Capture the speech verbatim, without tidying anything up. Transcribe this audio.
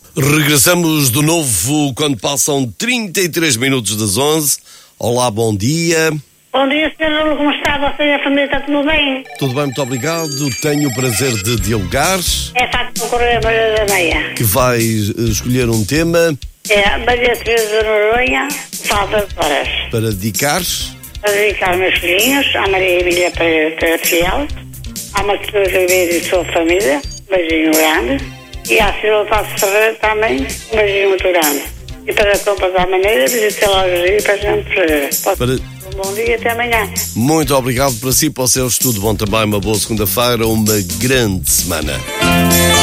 Regressamos de novo quando passam trinta e três minutos das onze. Olá, bom dia. Bom dia, senhor. Como está você e a família? Está tudo bem? Tudo bem, muito obrigado. Tenho o prazer de dialogar. É Fátima Correia, Maria da Meia. Que vai escolher um tema. É Maria Teresa Noronha, Falta de Horas. Para dedicar. Para dedicar aos meus filhinhos, à Maria Emília Pereira Fiel, à Matheus Ribeiro e sua família, um beijinho grande. E à Silva Passos Ferreira também, um beijinho muito grande. E para a compra da maneira, visite a loja e para a gente Ferreira. Para... Um bom dia e até amanhã. Muito obrigado para si, para os seus. Tudo bom também, uma boa segunda-feira, uma grande semana.